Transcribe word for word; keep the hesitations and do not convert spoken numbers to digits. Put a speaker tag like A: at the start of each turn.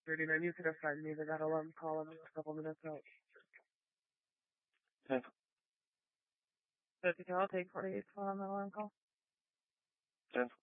A: thirty-nine. You could have found me with that alarm call. I'm just a couple minutes out.
B: Okay.
A: So, okay, I'll take forty-eight on the alarm call.
B: Okay.